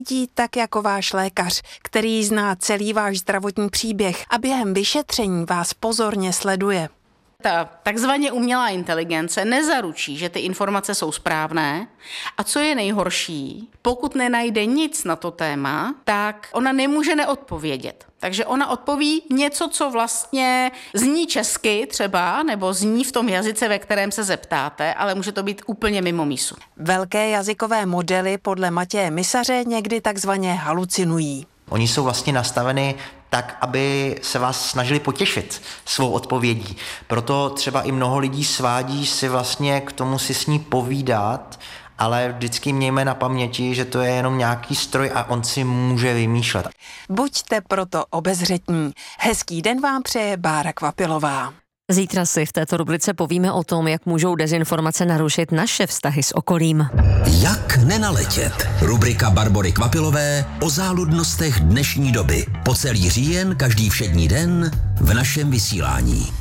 Tak jako váš lékař, který zná celý váš zdravotní příběh a během vyšetření vás pozorně sleduje. Ta takzvaně umělá inteligence nezaručí, že ty informace jsou správné a co je nejhorší, pokud nenajde nic na to téma, tak ona nemůže neodpovědět. Takže ona odpoví něco, co vlastně zní česky třeba, nebo zní v tom jazyce, ve kterém se zeptáte, ale může to být úplně mimo mísu. Velké jazykové modely podle Matěje Misaře někdy takzvaně halucinují. Oni jsou vlastně nastaveny tak, aby se vás snažili potěšit svou odpovědí. Proto třeba i mnoho lidí svádí si vlastně k tomu si s ní povídat, ale vždycky mějme na paměti, že to je jenom nějaký stroj a on si může vymýšlet. Buďte proto obezřetní. Hezký den vám přeje Bára Kvapilová. Zítra si v této rubrice povíme o tom, jak můžou dezinformace narušit naše vztahy s okolím. Jak nenaletět? Rubrika Barbory Kvapilové o záludnostech dnešní doby. Po celý říjen, každý všední den v našem vysílání.